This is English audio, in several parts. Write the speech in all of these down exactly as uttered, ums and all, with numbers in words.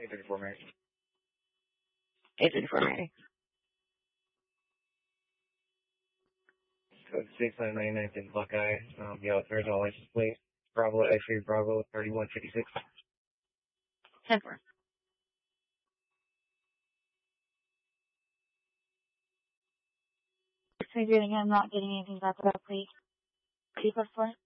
eight thirty-four, Mary. eight thirty-four, Mary. Code six nine nine nine in Buckeye. Um, yeah, there's all license plate. Bravo, X-ray, Bravo, thirty-one fifty-six. ten four. Figuring I'm not getting anything back about plate. Keep up for it.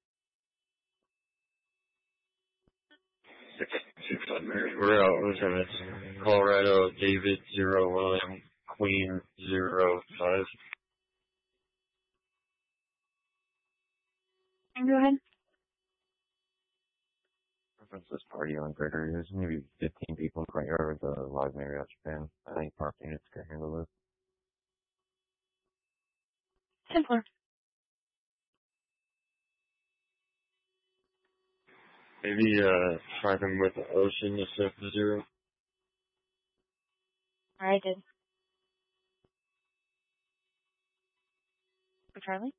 Six, six on Mary. We're out, Lieutenant. Colorado, David, zero, William, Queen, zero, five. Go ahead. Reference this party on Gregory. There's maybe fifteen people in the front yard with a live Marriott Japan. I think park units can handle this. ten four. Maybe, uh, try them with the ocean to shift to zero. Alright, I did. For Charlie?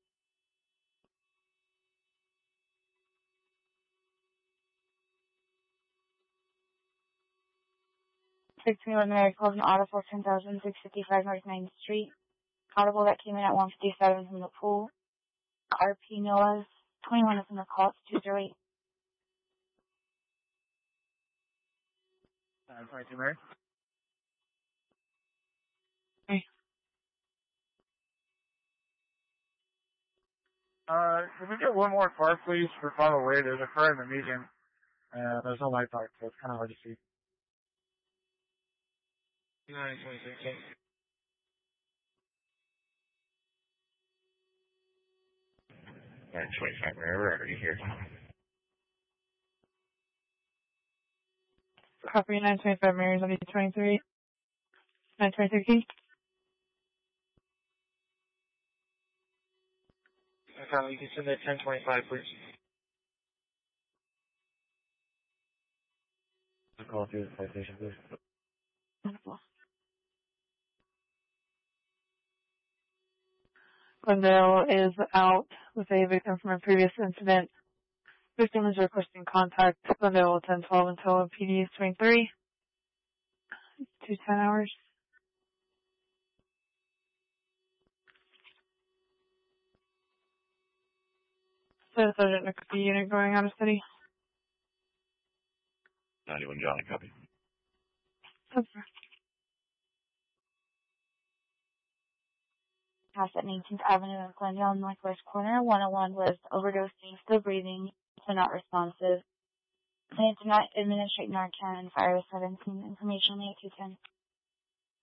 sixteen one Mary calls an audible ten thousand six fifty-five North ninth Street. Audible that came in at one fifty-seven from the pool. R P Noah's twenty-one is in the call. It's two zero eight. nine twenty-two, Mary. Hey. Uh, can we get one more car, please, for follow away? There's a car in the median, and there's no light park, so it's kind of hard to see. nine twenty-six, nine twenty-five, Mary. We're already here. Copy nine twenty-five Mary's on D twenty-three. nine twenty-three Key. Okay, you can send that ten twenty-five, please. I'll call through the flight station, please. Wonderful. Glendale is out with a victim from a previous incident. Victim is requesting contact. Glendale ten twelve until P D is twenty-three. Two ten hours. So Sergeant Nicky unit going out of city. ninety-one Johnny, copy. Okay. House at nineteenth Avenue in Glendale, northwest corner. one oh one was overdosing, still breathing, so not responsive. Plan to not administrate Narcan and Fire seventeen. Information eight two ten.